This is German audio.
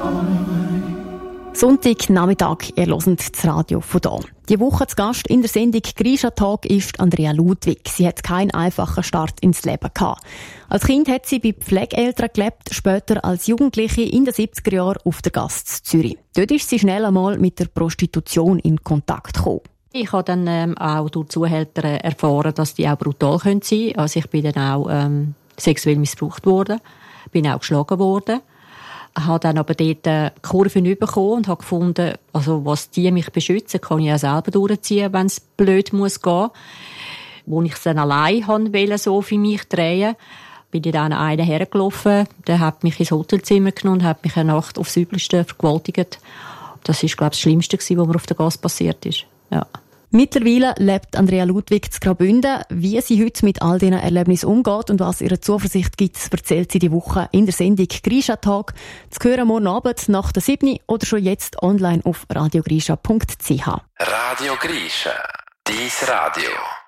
Sonntagnachmittag, ihr hört das Radio von hier. Die Woche zu Gast in der Sendung «Grisha Talk» ist Andrea Ludwig. Sie hat keinen einfachen Start ins Leben gehabt. Als Kind hat sie bei Pflegeeltern gelebt, später als Jugendliche in den 70er Jahren auf der Gasse in Zürich. Dort ist sie schnell einmal mit der Prostitution in Kontakt gekommen. Ich habe dann auch durch Zuhälter erfahren, dass die auch brutal sein können. Also ich bin dann auch sexuell missbraucht worden, bin auch geschlagen worden. Habe dann aber dort Kurven bekommen und habe gefunden, also was die mich beschützen, kann ich auch selber durchziehen, wenn es blöd muss gehen. Wo ich es dann allein wollte, so für mich drehen, bin ich dann einen hergelaufen, der hat mich ins Hotelzimmer genommen und hat mich eine Nacht aufs Übelste vergewaltigt. Das ist, glaube ich, das Schlimmste, was mir auf der Gasse passiert ist. Ja. Mittlerweile lebt Andrea Ludwig in Graubünden. Wie sie heute mit all diesen Erlebnissen umgeht und was ihre Zuversicht gibt, erzählt sie die Woche in der Sendung «Grisha Talk». Zu hören morgen Abend nach der 7 oder schon jetzt online auf radiogrisha.ch. Radio Grisha, dein Radio.